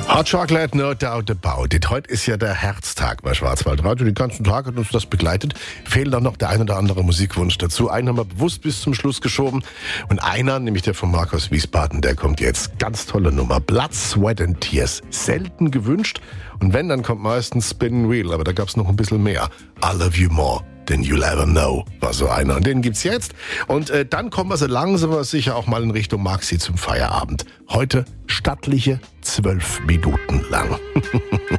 Hot Chocolate, no doubt about it. Heute ist ja der Herztag bei Schwarzwaldradio. Den ganzen Tag hat uns das begleitet. Fehlt dann noch der ein oder andere Musikwunsch dazu. Einen haben wir bewusst bis zum Schluss geschoben. Und einer, nämlich der von Markus Wiesbaden, der kommt jetzt. Ganz tolle Nummer. Blood, Sweat and Tears. Selten gewünscht. Und wenn, dann kommt meistens Spinning Wheel. Aber da gab's noch ein bisschen mehr. I love you more than you'll ever know, war so einer. Und den gibt's jetzt. Und dann kommen wir so langsam aber sicher auch mal in Richtung Maxi zum Feierabend. Heute stattliche 12 Minuten lang.